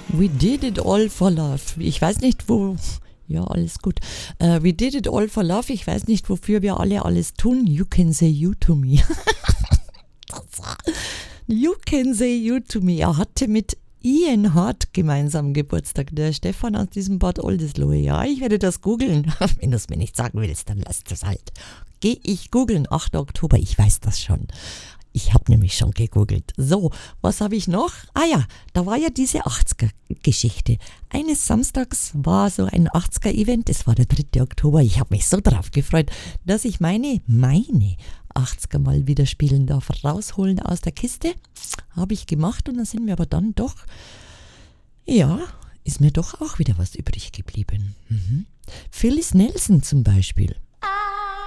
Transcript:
We did it all for love. Ich weiß nicht, wo... Ja, alles gut. We did it all for love. Ich weiß nicht, wofür wir alle alles tun. You can say you to me. You can say you to me. Er hatte mit Ian Hart gemeinsam Geburtstag. Der Stefan aus diesem Bad Oldesloe. Ja, ich werde das googeln. Wenn du es mir nicht sagen willst, dann lass es halt. Geh ich googeln. 8. Oktober, ich weiß das schon. Ich habe nämlich schon gegoogelt. So, was habe ich noch? Ah ja, da war ja diese 80er-Geschichte. Eines Samstags war so ein 80er-Event. Es war der 3. Oktober. Ich habe mich so drauf gefreut, dass ich meine 80er mal wieder spielen darf. Rausholen aus der Kiste. Habe ich gemacht und dann sind mir aber dann doch, ja, ist mir doch auch wieder was übrig geblieben. Phyllis Nelson zum Beispiel.